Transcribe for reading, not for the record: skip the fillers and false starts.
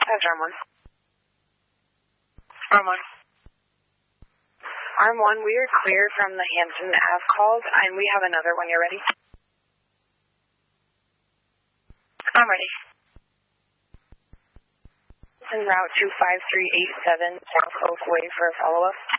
That's Arm 1. Arm 1. Arm 1, we are clear from the Hampton Ave calls, and we have another when you're ready. I'm ready. En route to 5387 South Oak Way for a follow-up.